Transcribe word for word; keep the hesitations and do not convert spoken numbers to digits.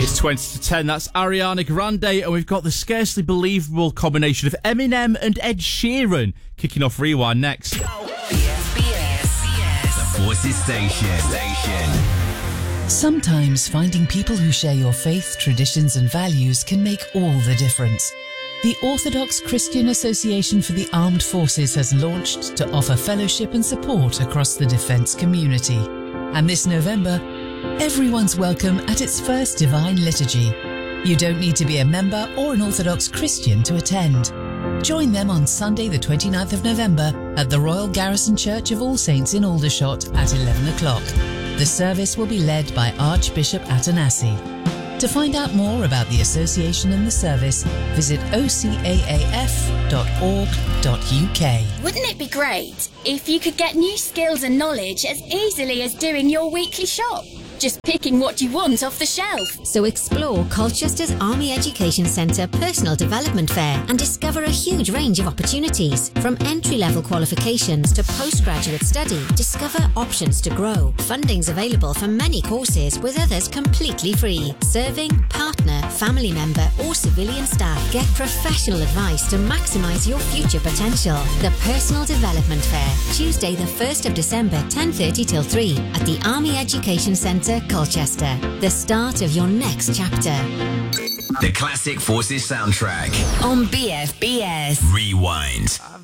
It's twenty to ten, that's Ariana Grande, and we've got the scarcely believable combination of Eminem and Ed Sheeran kicking off Rewind next. B F B S, the Forces Station. Station. Sometimes finding people who share your faith, traditions and values can make all the difference. The Orthodox Christian Association for the Armed Forces has launched to offer fellowship and support across the defence community. And this November, everyone's welcome at its first Divine Liturgy. You don't need to be a member or an Orthodox Christian to attend. Join them on Sunday the twenty-ninth of November at the Royal Garrison Church of All Saints in Aldershot at eleven o'clock. The service will be led by Archbishop Atanasi. To find out more about the association and the service, visit o c a a f dot org dot u k. Wouldn't it be great if you could get new skills and knowledge as easily as doing your weekly shop? Just picking what you want off the shelf. So explore Colchester's Army Education Centre Personal Development Fair and discover a huge range of opportunities. From entry-level qualifications to postgraduate study, discover options to grow. Funding's available for many courses, with others completely free. Serving, partner, family member or civilian staff. Get professional advice to maximise your future potential. The Personal Development Fair, Tuesday the first of December, ten thirty till three at the Army Education Centre, Colchester. The start of your next chapter. The Classic Forces soundtrack on B F B S. Rewind.